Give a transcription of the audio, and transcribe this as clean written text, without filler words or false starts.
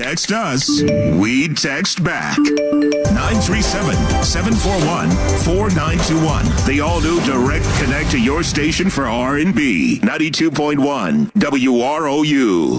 text us, we text back. 937-741-4921. The all-new Direct Connect to your station for R&B. 92.1 WROU.